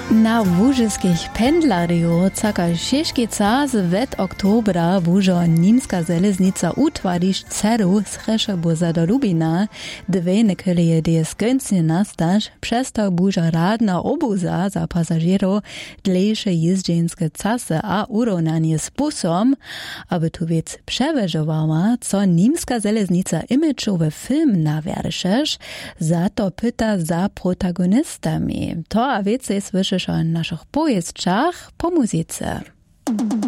Na łużyskich pendlarju caka Šiškica z wet oktobra wużo nimska železnica utwariš ceru z Cheszeboza do Lubina, dwie nekylie dies gęcnie nastaż, przez to buża radna obuza za pasażierów dlejsze jeździenskie czasy a urównanie z busem, aby tu wiec przeweżowała, co nimska železnica imidżowy film nawierszesz, za to pyta za protagonistami. To a więcej słyszysz o naszych pojeźdźach po muzyce.